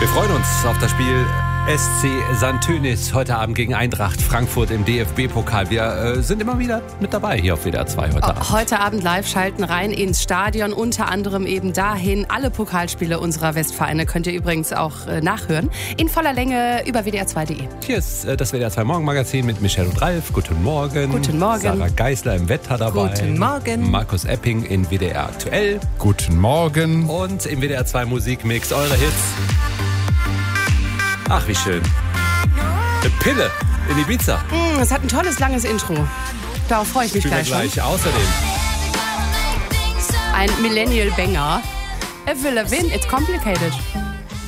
Wir freuen uns auf das Spiel SC St. Tönis heute Abend gegen Eintracht Frankfurt im DFB-Pokal. Wir sind immer wieder mit dabei hier auf WDR 2 heute Abend. Heute Abend live schalten rein ins Stadion, unter anderem eben dahin. Alle Pokalspiele unserer Westvereine könnt ihr übrigens auch nachhören. In voller Länge über WDR2.de. Hier ist das WDR 2 Morgenmagazin mit Michelle und Ralf. Guten Morgen. Guten Morgen. Sarah Geisler im Wetter dabei. Guten Morgen. Markus Epping in WDR Aktuell. Guten Morgen. Und im WDR 2 Musikmix eure Hits. Ach, wie schön. Eine Pille in Ibiza. Es hat ein tolles, langes Intro. Darauf freue ich mich gleich schon. Außerdem Ein Millennial Banger. Avril Lavigne, It's Complicated.